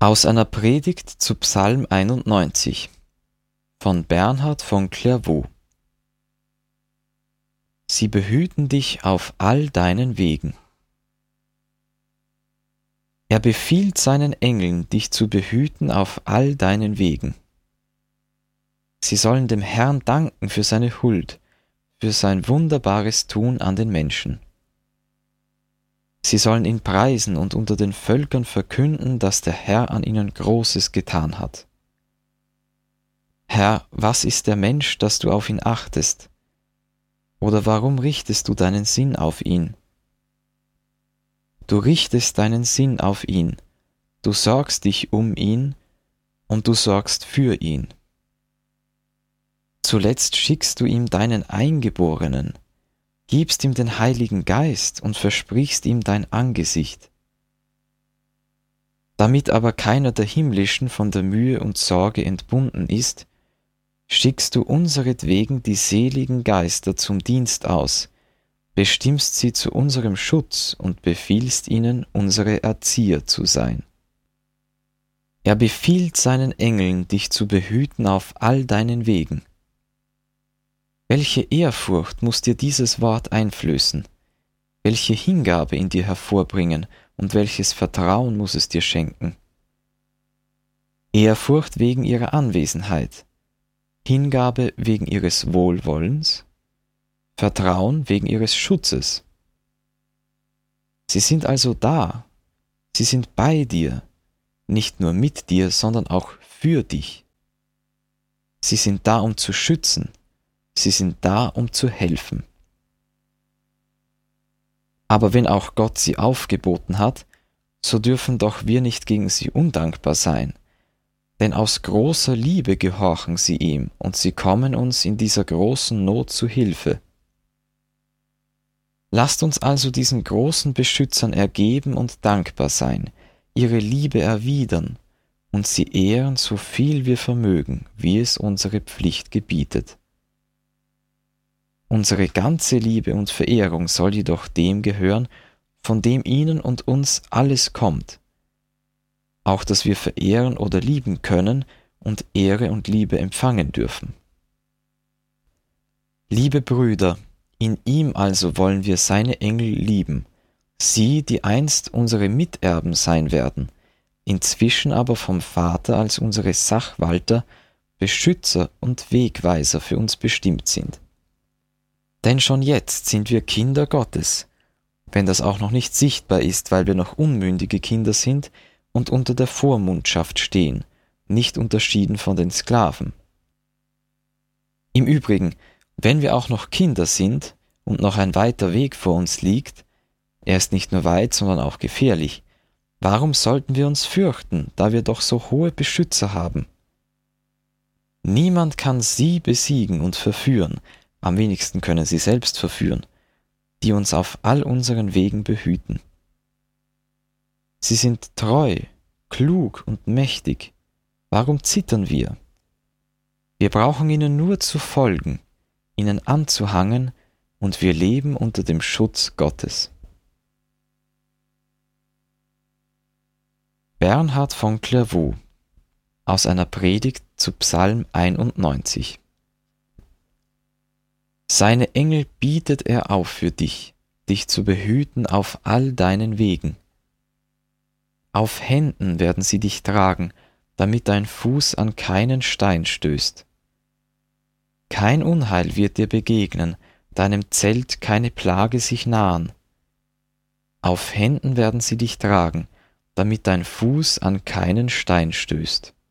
Aus einer Predigt zu Psalm 91 von Bernhard von Clairvaux. Sie behüten dich auf all deinen Wegen. Er befiehlt seinen Engeln, dich zu behüten auf all deinen Wegen. Sie sollen dem Herrn danken für seine Huld, für sein wunderbares Tun an den Menschen. Sie sollen ihn preisen und unter den Völkern verkünden, dass der Herr an ihnen Großes getan hat. Herr, was ist der Mensch, dass du auf ihn achtest? Oder warum richtest du deinen Sinn auf ihn? Du richtest deinen Sinn auf ihn, du sorgst dich um ihn und du sorgst für ihn. Zuletzt schickst du ihm deinen Eingeborenen, gibst ihm den Heiligen Geist und versprichst ihm dein Angesicht. Damit aber keiner der Himmlischen von der Mühe und Sorge entbunden ist, schickst du unseretwegen die seligen Geister zum Dienst aus, bestimmst sie zu unserem Schutz und befiehlst ihnen, unsere Erzieher zu sein. Er befiehlt seinen Engeln, dich zu behüten auf all deinen Wegen. Welche Ehrfurcht muss dir dieses Wort einflößen? Welche Hingabe in dir hervorbringen und welches Vertrauen muss es dir schenken? Ehrfurcht wegen ihrer Anwesenheit, Hingabe wegen ihres Wohlwollens, Vertrauen wegen ihres Schutzes. Sie sind also da, sie sind bei dir, nicht nur mit dir, sondern auch für dich. Sie sind da, um zu schützen. Sie sind da, um zu helfen. Aber wenn auch Gott sie aufgeboten hat, so dürfen doch wir nicht gegen sie undankbar sein, denn aus großer Liebe gehorchen sie ihm und sie kommen uns in dieser großen Not zu Hilfe. Lasst uns also diesen großen Beschützern ergeben und dankbar sein, ihre Liebe erwidern und sie ehren, so viel wir vermögen, wie es unsere Pflicht gebietet. Unsere ganze Liebe und Verehrung soll jedoch dem gehören, von dem ihnen und uns alles kommt. Auch dass wir verehren oder lieben können und Ehre und Liebe empfangen dürfen. Liebe Brüder, in ihm also wollen wir seine Engel lieben, sie, die einst unsere Miterben sein werden, inzwischen aber vom Vater als unsere Sachwalter, Beschützer und Wegweiser für uns bestimmt sind. Denn schon jetzt sind wir Kinder Gottes, wenn das auch noch nicht sichtbar ist, weil wir noch unmündige Kinder sind und unter der Vormundschaft stehen, nicht unterschieden von den Sklaven. Im Übrigen, wenn wir auch noch Kinder sind und noch ein weiter Weg vor uns liegt, er ist nicht nur weit, sondern auch gefährlich, warum sollten wir uns fürchten, da wir doch so hohe Beschützer haben? Niemand kann sie besiegen und verführen, am wenigsten können sie selbst verführen, die uns auf all unseren Wegen behüten. Sie sind treu, klug und mächtig. Warum zittern wir? Wir brauchen ihnen nur zu folgen, ihnen anzuhangen, und wir leben unter dem Schutz Gottes. Bernhard von Clairvaux aus einer Predigt zu Psalm 91. Seine Engel bietet er auf für dich, dich zu behüten auf all deinen Wegen. Auf Händen werden sie dich tragen, damit dein Fuß an keinen Stein stößt. Kein Unheil wird dir begegnen, deinem Zelt keine Plage sich nahen. Auf Händen werden sie dich tragen, damit dein Fuß an keinen Stein stößt.